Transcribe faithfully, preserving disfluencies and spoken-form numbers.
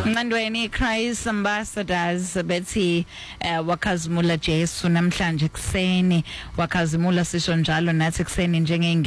Ngandweni Christ Ambassadors bethi uh, wakhazimula Jesu namhlanje kuseni wakhazimula sisho njalo nathi kuseni njenge